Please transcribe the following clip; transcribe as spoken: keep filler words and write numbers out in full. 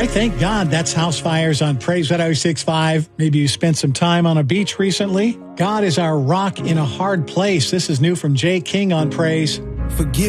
I thank God that's House Fires on Praise one oh six point five. Maybe you spent some time on a beach recently. God is our rock in a hard place. This is new from Jay King on Praise. Forgive